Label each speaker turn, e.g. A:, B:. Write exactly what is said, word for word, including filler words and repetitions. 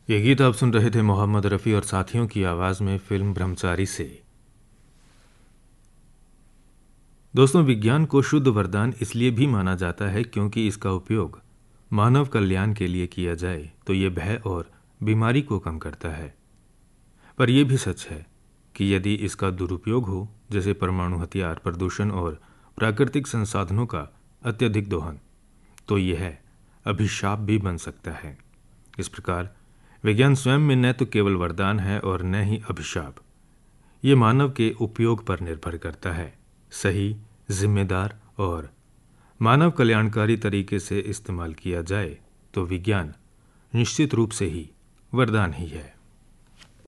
A: ये गीत आप सुन रहे थे मोहम्मद रफ़ी और साथियों की आवाज़ में फिल्म ब्रह्मचारी से। दोस्तों, विज्ञान को शुद्ध वरदान इसलिए भी माना जाता है क्योंकि इसका उपयोग मानव कल्याण के लिए किया जाए तो ये भय और बीमारी को कम करता है। पर यह भी सच है कि यदि इसका दुरुपयोग हो, जैसे परमाणु हथियार, प्रदूषण और प्राकृतिक संसाधनों का अत्यधिक दोहन, तो यह अभिशाप भी बन सकता है। इस प्रकार विज्ञान स्वयं में न तो केवल वरदान है और न ही अभिशाप। ये मानव के उपयोग पर निर्भर करता है। सही, जिम्मेदार और मानव कल्याणकारी तरीके से इस्तेमाल किया जाए तो विज्ञान निश्चित रूप से ही वरदान ही है।